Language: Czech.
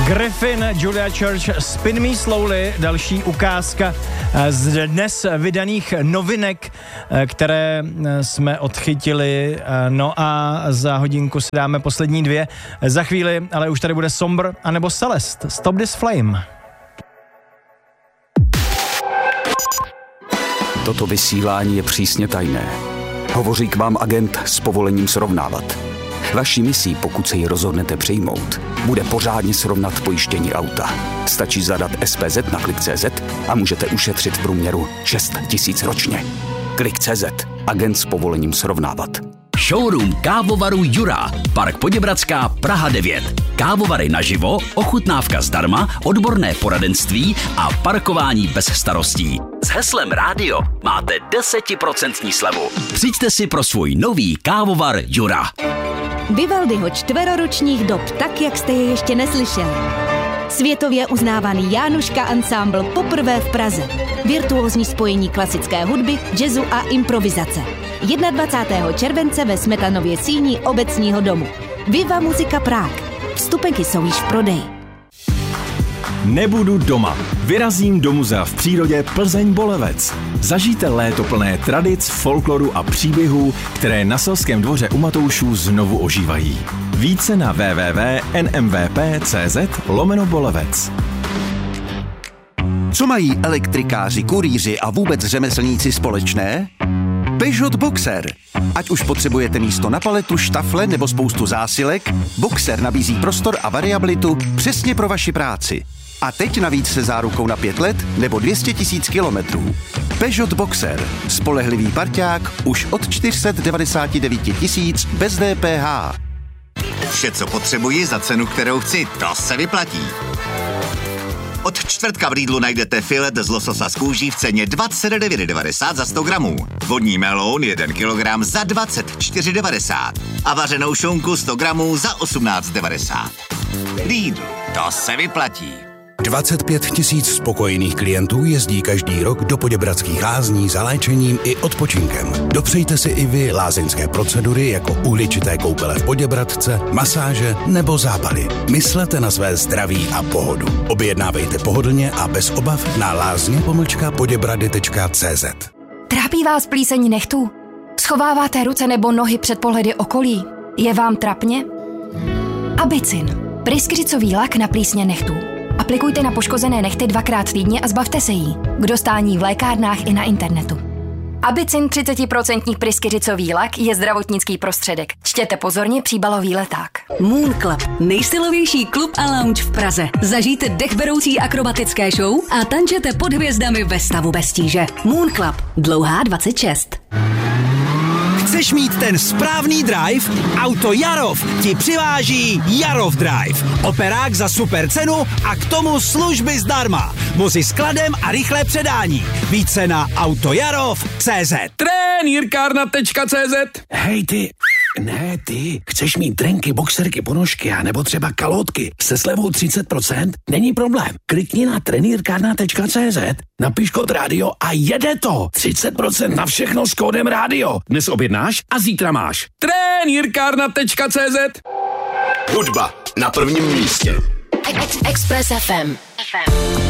Griffin, Julia Church, Spin Me Slowly, další ukázka z dnes vydaných novinek, které jsme odchytili. No a za hodinku si dáme poslední dvě. Za chvíli, ale už tady bude Sombr anebo Celest. Stop This Flame. Toto vysílání je přísně tajné. Hovoří k vám agent s povolením srovnávat. Vaší misí, pokud se ji rozhodnete přijmout, bude pořádně srovnat pojištění auta. Stačí zadat SPZ na Klik.cz a můžete ušetřit v průměru 6 000 ročně. Klik.cz. Agent s povolením srovnávat. Showroom kávovaru Jura. Park Poděbradská, Praha 9. Kávovary naživo, ochutnávka zdarma, odborné poradenství a parkování bez starostí. S heslem Rádio máte 10% slevu. Přijďte si pro svůj nový kávovar Jura. Vivaldiho 4ročních dob, tak jak jste je ještě neslyšeli. Světově uznávaný Jánuška ansámbl poprvé v Praze. Virtuózní spojení klasické hudby, jazzu a improvizace. 21. července ve Smetanově síni Obecního domu. Viva Muzika Prague. Vstupenky jsou již v prodeji. Nebudu doma. Vyrazím do muzea v přírodě Plzeň-Bolevec. Zažijte léto plné tradic, folkloru a příběhů, které na Selském dvoře u Matoušů znovu ožívají. Více na www.nmvp.cz/Bolevec. Co mají elektrikáři, kurýři a vůbec řemeslníci společné? Peugeot Boxer. Ať už potřebujete místo na paletu, štafle nebo spoustu zásilek, Boxer nabízí prostor a variabilitu přesně pro vaši práci. A teď navíc se zárukou na 5 let nebo 200 000 kilometrů. Peugeot Boxer. Spolehlivý parťák už od 499 000 bez DPH. Vše, co potřebuji za cenu, kterou chci, to se vyplatí. Od čtvrtka v Lidlu najdete filet z lososa z kůží v ceně 29,90 za 100 gramů. Vodní meloun 1 kilogram za 24,90 a vařenou šunku 100 gramů za 18,90. Lidl, to se vyplatí. 25 000 spokojených klientů jezdí každý rok do Poděbradských lázní za léčením i odpočinkem. Dopřejte si i vy lázeňské procedury jako uhličité koupele v Poděbradce, masáže nebo zábaly. Myslete na své zdraví a pohodu. Objednávejte pohodlně a bez obav na lázně-poděbrady.cz. Trápí vás plíseň nechtů? Schováváte ruce nebo nohy před pohledy okolí? Je vám trapně? Abicin. Pryskyřicový lak na plísně nechtů. Aplikujte na poškozené nehty 2krát týdně a zbavte se jí. K dostání v lékárnách i na internetu. Abicin 30% pryskyřicový lak je zdravotnický prostředek. Čtěte pozorně příbalový leták. Moon Club. Nejstylovější klub a lounge v Praze. Zažijte dechberoucí akrobatické show a tančete pod hvězdami ve stavu bez tíže. Moon Club. Dlouhá 26. Chceš mít ten správný drive? Auto Jarov ti přiváží Jarov Drive. Operák za super cenu a k tomu služby zdarma. Vozy s kladem a rychlé předání. Více na autojarov.cz. Trenýrkárna.cz. Hej ty, ne ty, chceš mít trenky, boxerky, ponožky a nebo třeba kalotky se slevou 30%? Není problém. Klikni na trenýrkárna.cz, napiš kód rádio a jede to. 30% na všechno s kódem rádio. Dnes objednáš a zítra máš. Trenýrkárna.cz. Hudba na prvním místě. Express FM.